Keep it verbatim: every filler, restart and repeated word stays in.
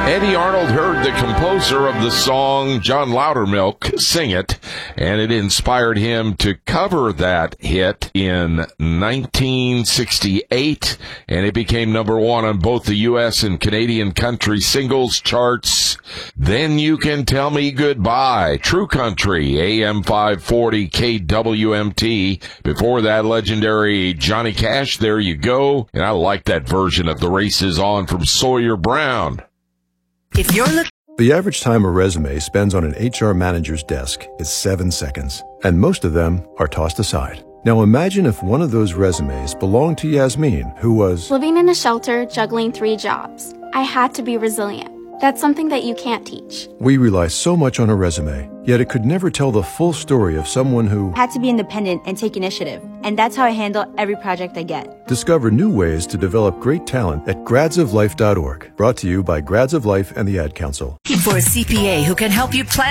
Eddie Arnold heard the composer of the song, John Loudermilk, sing it, and it inspired him to cover that hit in nineteen sixty-eight, and it became number one on both the U S and Canadian country singles charts. Then You Can Tell Me Goodbye, True Country, A M five forty K W M T. Before that, legendary Johnny Cash, There You Go, and I like that version of The Race Is On from Sawyer Brown. If you're looking... The average time a resume spends on an H R manager's desk is seven seconds, and most of them are tossed aside. Now imagine if one of those resumes belonged to Yasmin, who was living in a shelter, juggling three jobs. I had to be resilient. That's something that you can't teach. We rely so much on a resume, yet it could never tell the full story of someone who had to be independent and take initiative. And that's how I handle every project I get. Discover new ways to develop great talent at grads of life dot org. Brought to you by Grads of Life and the Ad Council. For a C P A who can help you plan